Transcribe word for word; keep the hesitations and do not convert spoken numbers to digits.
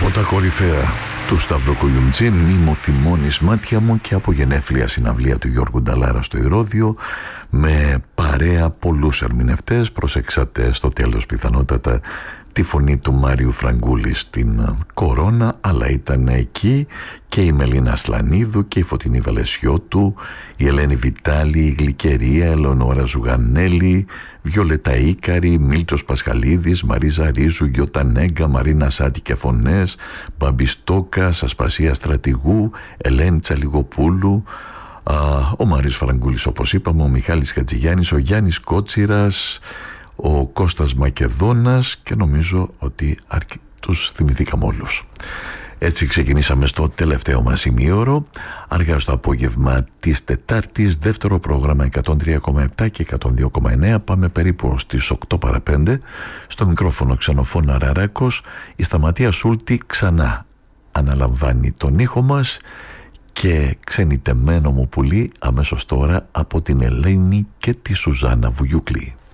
Από τα κορυφαία του Σταυροκογιουμτζή, μη μου θυμώνεις μάτια μου, και από γενέθλια συναυλία του Γιώργου Νταλάρα στο Ηρώδειο, με παρέα πολλούς ερμηνευτές. Προσέξατε στο τέλος πιθανότατα τη φωνή του Μάριου Φραγκούλη στην Κορώνα, αλλά ήταν εκεί και η Μελίνα Σλανίδου και η Φωτεινή Βελεσιώτου, η Ελένη Βιτάλη, η Γλυκερία, Ελεονόρα Ζουγανέλη, Βιολέτα Ίκαρη, Μίλτος Πασχαλίδης, Μαρίζα Ρίζου, Γιώτα Νέγκα, Μαρίνα Σάτι και Φωνές, Μπαμπιστόκας, Ασπασία Στρατηγού, Ελένη Τσαλιγοπούλου, α, ο Μάριος Φραγκούλης όπως είπαμε, ο Μιχάλης Χατζηγιάννης, ο Γιάννης Κότσιρας, ο Κώστας Μακεδόνας, και νομίζω ότι αρκε... τους θυμηθήκαμε όλους. Έτσι ξεκινήσαμε στο τελευταίο μας ημίωρο, αργά στο απόγευμα της Τετάρτης, δεύτερο πρόγραμμα εκατόν τρία κόμμα επτά και εκατόν δύο κόμμα εννέα. Πάμε περίπου στις οκτώ παρά πέντε. Στο μικρόφωνο Ξενοφώνα Ραράκος, η Σταματία Σούλτη ξανά αναλαμβάνει τον ήχο μας, και ξενιτεμένο μου πουλί αμέσως τώρα από την Ελένη και τη Σουζάννα Βουγιουκλή.